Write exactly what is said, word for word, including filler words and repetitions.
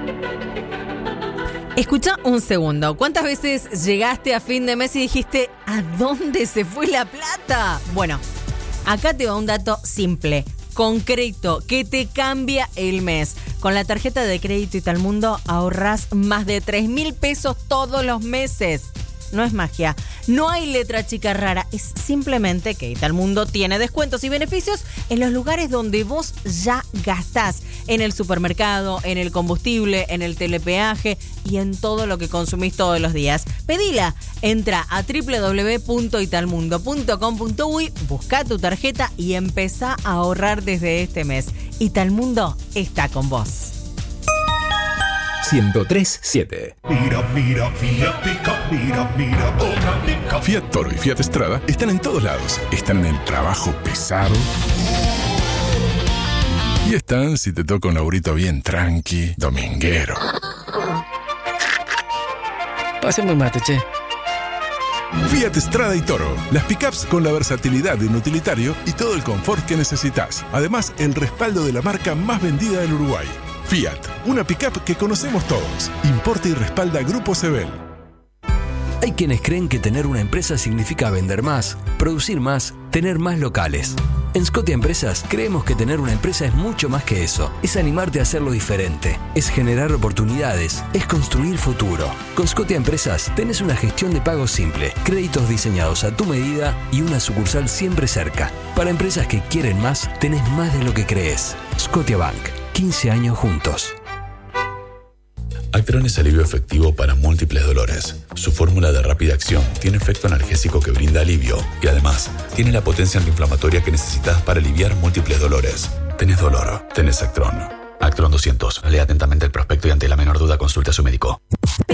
Escucha un segundo. ¿Cuántas veces llegaste a fin de mes y dijiste, ¿a dónde se fue la plata? Bueno, acá te va un dato simple, concreto, que te cambia el mes. Con la tarjeta de crédito Italmundo ahorrás más de tres mil pesos todos los meses. No es magia, no hay letra chica rara, es simplemente que Italmundo tiene descuentos y beneficios en los lugares donde vos ya gastás, en el supermercado, en el combustible, en el telepeaje y en todo lo que consumís todos los días. Pedila, entra a doble u doble u doble u punto italmundo punto com punto uy, busca tu tarjeta y empezá a ahorrar desde este mes. Italmundo está con vos. ciento tres siete. Mira, mira, Fiat Pickup, mira, mira, otra Pickup. Fiat Toro y Fiat Strada están en todos lados. Están en el trabajo pesado. Y están si te toca un laburito bien tranqui, dominguero. Pásame un mate, che. Fiat Strada y Toro. Las pickups con la versatilidad de un utilitario y todo el confort que necesitas. Además, el respaldo de la marca más vendida del Uruguay. Fiat, una pickup que conocemos todos. Importa y respalda Grupo Sebel. Hay quienes creen que tener una empresa significa vender más, producir más, tener más locales. En Scotia Empresas creemos que tener una empresa es mucho más que eso. Es animarte a hacerlo diferente, es generar oportunidades, es construir futuro. Con Scotia Empresas tenés una gestión de pagos simple, créditos diseñados a tu medida y una sucursal siempre cerca. Para empresas que quieren más, tenés más de lo que crees. Scotia Bank. quince años juntos. Actron es alivio efectivo para múltiples dolores. Su fórmula de rápida acción tiene efecto analgésico que brinda alivio y además tiene la potencia antiinflamatoria que necesitas para aliviar múltiples dolores. Tenés dolor, tenés Actron. Actron doscientos. Lea atentamente el prospecto y ante la menor duda consulte a su médico.